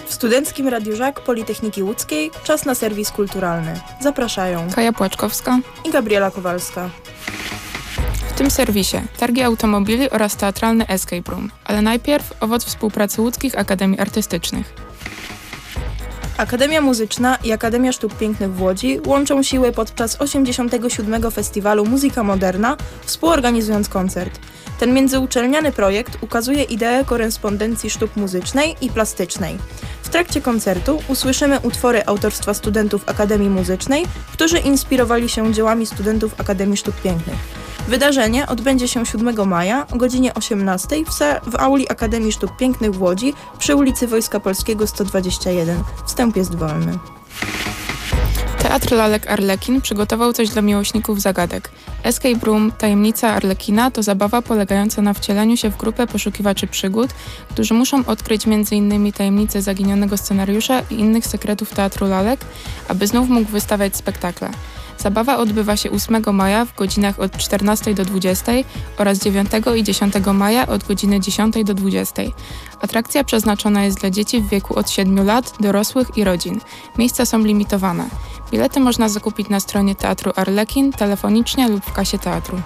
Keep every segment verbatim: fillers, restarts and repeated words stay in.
W Studenckim Radiu Żak Politechniki Łódzkiej czas na serwis kulturalny. Zapraszają Kaja Płaczkowska i Gabriela Kowalska. W tym serwisie targi automobili oraz teatralny escape room, ale najpierw owoc współpracy łódzkich akademii artystycznych. Akademia Muzyczna i Akademia Sztuk Pięknych w Łodzi łączą siły podczas osiemdziesiątego siódmego Festiwalu Muzyka Moderna, współorganizując koncert. Ten międzyuczelniany projekt ukazuje ideę korespondencji sztuk muzycznej i plastycznej. W trakcie koncertu usłyszymy utwory autorstwa studentów Akademii Muzycznej, którzy inspirowali się dziełami studentów Akademii Sztuk Pięknych. Wydarzenie odbędzie się siódmego maja o godzinie osiemnastej w, sa- w auli Akademii Sztuk Pięknych w Łodzi przy ulicy Wojska Polskiego sto dwadzieścia jeden. Wstęp jest wolny. Teatr Lalek Arlekin przygotował coś dla miłośników zagadek. Escape Room Tajemnica Arlekina to zabawa polegająca na wcieleniu się w grupę poszukiwaczy przygód, którzy muszą odkryć między innymi tajemnicę zaginionego scenariusza i innych sekretów Teatru Lalek, aby znów mógł wystawiać spektakle. Zabawa odbywa się ósmego maja w godzinach od czternastej do dwudziestej oraz dziewiątego i dziesiątego maja od godziny dziesiątej do dwudziestej. Atrakcja przeznaczona jest dla dzieci w wieku od siedmiu lat, dorosłych i rodzin. Miejsca są limitowane. Bilety można zakupić na stronie Teatru Arlekin, telefonicznie lub w kasie teatru.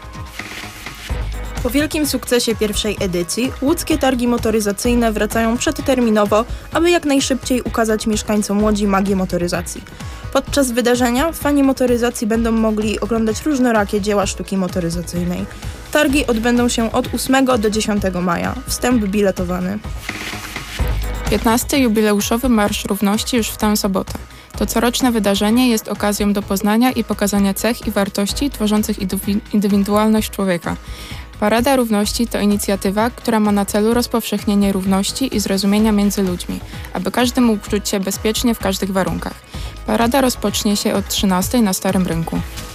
Po wielkim sukcesie pierwszej edycji, łódzkie targi motoryzacyjne wracają przedterminowo, aby jak najszybciej ukazać mieszkańcom Łodzi magię motoryzacji. Podczas wydarzenia fani motoryzacji będą mogli oglądać różnorakie dzieła sztuki motoryzacyjnej. Targi odbędą się od ósmego do dziesiątego maja. Wstęp biletowany. piętnasty jubileuszowy Marsz Równości już w tę sobotę. To coroczne wydarzenie jest okazją do poznania i pokazania cech i wartości tworzących indywidualność człowieka. Parada Równości to inicjatywa, która ma na celu rozpowszechnienie równości i zrozumienia między ludźmi, aby każdy mógł czuć się bezpiecznie w każdych warunkach. Parada rozpocznie się od trzynastej na Starym Rynku.